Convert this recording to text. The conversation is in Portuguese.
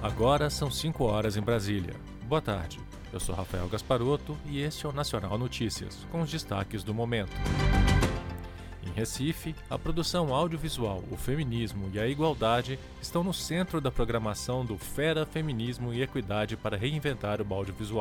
Agora são 5 horas em Brasília. Boa tarde, eu sou Rafael Gasparotto e este é o Nacional Notícias, com os destaques do momento. Em Recife, a produção audiovisual, o feminismo e a igualdade estão no centro da programação do FERA Feminismo e Equidade para reinventar o audiovisual.